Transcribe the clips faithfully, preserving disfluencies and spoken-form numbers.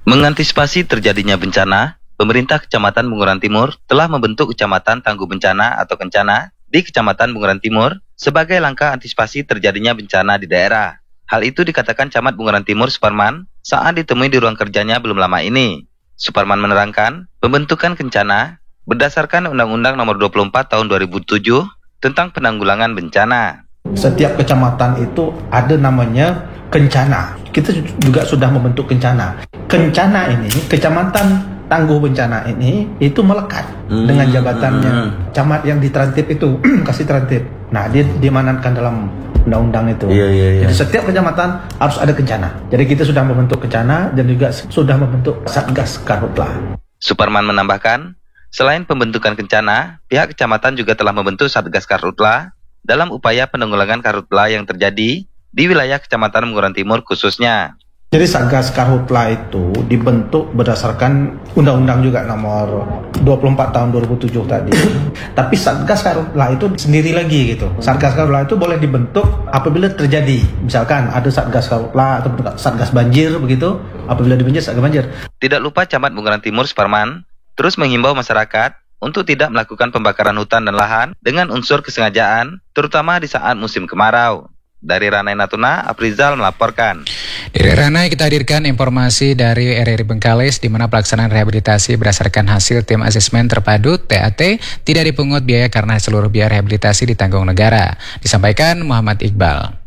Mengantisipasi terjadinya bencana, pemerintah Kecamatan Bunguran Timur telah membentuk Kecamatan Tangguh Bencana atau Kencana di Kecamatan Bunguran Timur sebagai langkah antisipasi terjadinya bencana di daerah. Hal itu dikatakan Camat Bunguran Timur Suparman saat ditemui di ruang kerjanya belum lama ini. Suparman menerangkan, pembentukan Kencana berdasarkan Undang-Undang Nomor dua puluh empat Tahun dua ribu tujuh tentang penanggulangan bencana. Setiap kecamatan itu ada namanya Kencana. Kita juga sudah membentuk Kencana. Kencana ini, Kecamatan Tangguh Bencana ini, itu melekat hmm. dengan jabatannya. Camat yang ditrantip itu, kasih trantip. Nah, dia diamanatkan dalam undang-undang itu. Iya, iya, iya. Jadi setiap kecamatan harus ada Kencana. Jadi kita sudah membentuk Kencana dan juga sudah membentuk Satgas Karhutla. Suparman menambahkan, selain pembentukan Kencana, pihak kecamatan juga telah membentuk Satgas Karhutla dalam upaya penanggulangan karhutla yang terjadi di wilayah Kecamatan Bunguran Timur khususnya. Jadi Satgas Karhutla itu dibentuk berdasarkan Undang-Undang juga nomor dua puluh empat tahun dua ribu tujuh tadi. Tapi Satgas Karhutla itu sendiri lagi gitu. Satgas Karhutla itu boleh dibentuk apabila terjadi, misalkan ada Satgas Karhutla atau Satgas Banjir begitu, apabila dibentuk Satgas Banjir. Tidak lupa Camat Bunguran Timur Suparman terus menghimbau masyarakat untuk tidak melakukan pembakaran hutan dan lahan dengan unsur kesengajaan, terutama di saat musim kemarau. Dari Ranai Natuna, Aprizal melaporkan. Dari Ranai kita hadirkan informasi dari R R I Bengkalis di mana pelaksanaan rehabilitasi berdasarkan hasil tim asesmen terpadu T A T tidak dipungut biaya karena seluruh biaya rehabilitasi ditanggung negara. Disampaikan Muhammad Iqbal.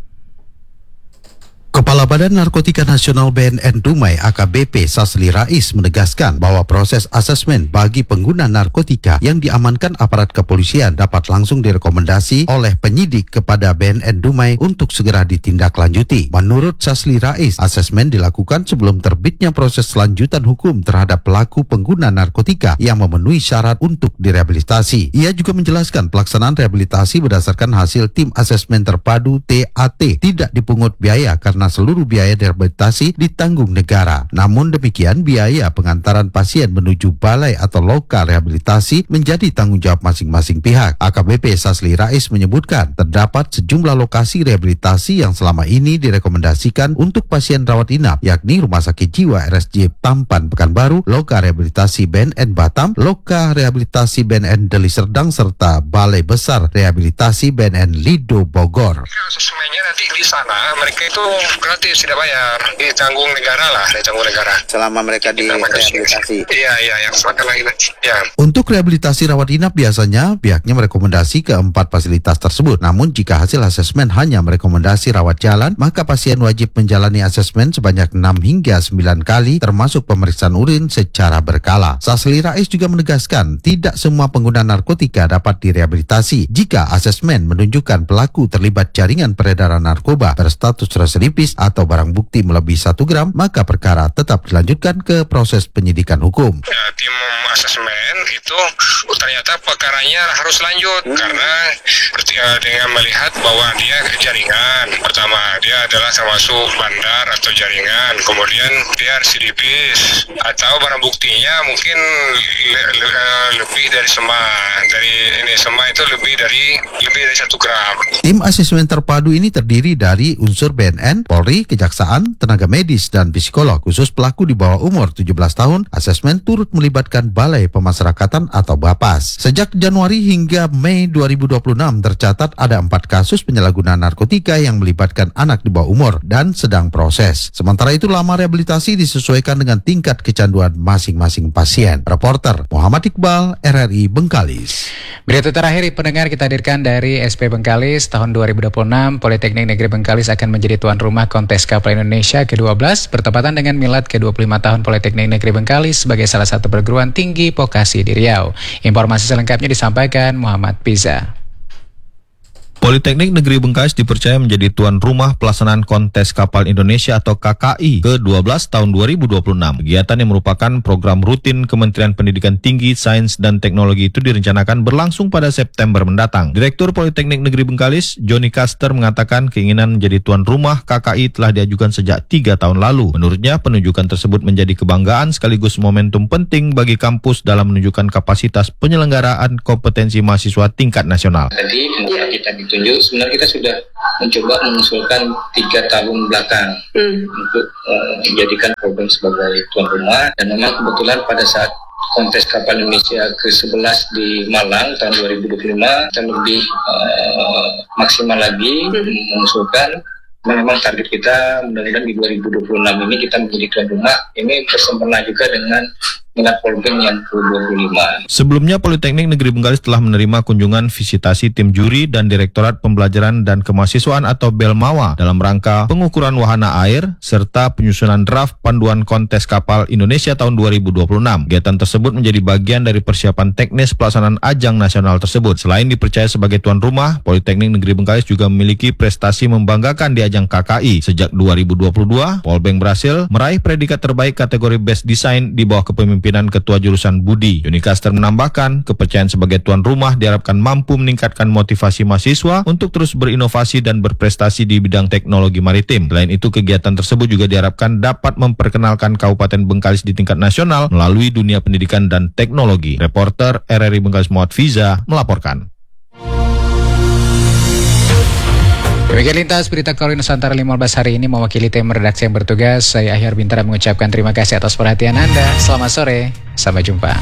Kepala Badan Narkotika Nasional B N N Dumai A K B P Sasli Rais menegaskan bahwa proses asesmen bagi pengguna narkotika yang diamankan aparat kepolisian dapat langsung direkomendasi oleh penyidik kepada B N N Dumai untuk segera ditindaklanjuti. Menurut Sasli Rais, asesmen dilakukan sebelum terbitnya proses lanjutan hukum terhadap pelaku pengguna narkotika yang memenuhi syarat untuk direhabilitasi. Ia juga menjelaskan pelaksanaan rehabilitasi berdasarkan hasil tim asesmen terpadu T A T tidak dipungut biaya karena seluruh biaya rehabilitasi ditanggung negara. Namun demikian, biaya pengantaran pasien menuju balai atau loka rehabilitasi menjadi tanggung jawab masing-masing pihak. A K B P Sasli Rais menyebutkan terdapat sejumlah lokasi rehabilitasi yang selama ini direkomendasikan untuk pasien rawat inap, yakni Rumah Sakit Jiwa R S J Tampan Pekanbaru, Loka Rehabilitasi B N N Batam, Loka Rehabilitasi B N N Deli Serdang, serta Balai Besar Rehabilitasi B N N Lido Bogor. Asesmennya nanti di sana mereka itu gratis, tidak bayar, ditanggung negara lah, ditanggung negara. Selama mereka di rehabilitasi. Iya, iya, yang selama lagi. Ya. Untuk rehabilitasi rawat inap biasanya pihaknya merekomendasi keempat fasilitas tersebut. Namun jika hasil asesmen hanya merekomendasi rawat jalan, maka pasien wajib menjalani asesmen sebanyak enam hingga sembilan kali termasuk pemeriksaan urin secara berkala. Sasli Rais juga menegaskan tidak semua pengguna narkotika dapat direhabilitasi. Jika asesmen menunjukkan pelaku terlibat jaringan peredaran narkoba berstatus residipis atau barang bukti melebihi satu gram, maka perkara tetap dilanjutkan ke proses penyidikan hukum. Ya, tim asesmen itu ternyata perkaranya harus lanjut hmm. karena dengan melihat bahwa dia jaringan. Pertama, dia adalah termasuk bandar atau jaringan. Kemudian dia residipis atau barang buktinya mungkin le, le, lebih dari sema. Dari ini sema itu lebih dari lebih dari satu gram. Tim asesmen terpadu ini terdiri dari unsur B N N, Polri, Kejaksaan, tenaga medis, dan psikolog. Khusus pelaku di bawah umur tujuh belas tahun, asesmen turut melibatkan Balai Pemasyarakatan atau Bapas. Sejak Januari hingga Mei dua ribu dua puluh enam tercatat ada empat kasus penyalahgunaan narkotika yang melibatkan anak di bawah umur dan sedang proses. Sementara itu lama rehabilitasi disesuaikan dengan tingkat kecanduan masing-masing pasien. Reporter Muhammad Iqbal, R R I Bengkalis. Berita terakhir pendengar kita hadirkan dari S P Bengkalis. Tahun dua ribu dua puluh enam, Politeknik Negeri Bengkalis akan menjadi tuan rumah kontes kapal Indonesia ke dua belas bertepatan dengan milad ke dua puluh lima tahun Politeknik Negeri Bengkalis sebagai salah satu perguruan tinggi vokasi di Riau. Informasi selengkapnya disampaikan Muhammad Piza. Politeknik Negeri Bengkalis dipercaya menjadi tuan rumah pelaksanaan kontes kapal Indonesia atau K K I ke dua belas tahun dua ribu dua puluh enam. Kegiatan yang merupakan program rutin Kementerian Pendidikan Tinggi, Sains, dan Teknologi itu direncanakan berlangsung pada September mendatang. Direktur Politeknik Negeri Bengkalis, Johnny Caster, mengatakan keinginan menjadi tuan rumah K K I telah diajukan sejak tiga tahun lalu. Menurutnya, penunjukan tersebut menjadi kebanggaan sekaligus momentum penting bagi kampus dalam menunjukkan kapasitas penyelenggaraan kompetensi mahasiswa tingkat nasional. Jadi, ya, kita petunjuk. Sebenarnya kita sudah mencoba mengusulkan tiga tahun belakang hmm. untuk uh, menjadikan Polbank sebagai tuan rumah, dan memang kebetulan pada saat kontes kapal Indonesia ke sebelas di Malang tahun dua ribu dua puluh lima kita lebih uh, maksimal lagi hmm. mengusulkan. Memang target kita mudah-mudahan di dua ribu dua puluh enam ini kita menjadi tuan rumah. Ini bersempena juga dengan minat Polbank yang ke dua puluh lima. Sebelumnya, Politeknik Negeri Bengkalis telah menerima kunjungan visitasi tim juri dan Direktorat Pembelajaran dan Kemahasiswaan atau Belmawa dalam rangka pengukuran wahana air serta penyusunan draft panduan kontes kapal Indonesia tahun dua ribu dua puluh enam. Kegiatan tersebut menjadi bagian dari persiapan teknis pelaksanaan ajang nasional tersebut. Selain dipercaya sebagai tuan rumah, Politeknik Negeri Bengkalis juga memiliki prestasi membanggakan di ajang K K I. Sejak dua ribu dua puluh dua, Polbank berhasil meraih predikat terbaik kategori Best Design di bawah kepemimpinan Pimpinan Ketua Jurusan Budi. Unikaster menambahkan, kepercayaan sebagai tuan rumah diharapkan mampu meningkatkan motivasi mahasiswa untuk terus berinovasi dan berprestasi di bidang teknologi maritim. Selain itu, kegiatan tersebut juga diharapkan dapat memperkenalkan Kabupaten Bengkalis di tingkat nasional melalui dunia pendidikan dan teknologi. Reporter R R I Bengkalis Muhammad Fiza melaporkan. Demikian lintas berita Karunia Nusantara lima belas hari ini, mewakili tim redaksi yang bertugas, saya Ahyar Bintara mengucapkan terima kasih atas perhatian Anda. Selamat sore, sampai jumpa.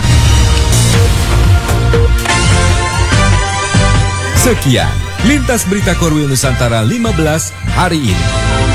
Sekian lintas berita Karunia Nusantara lima belas hari ini.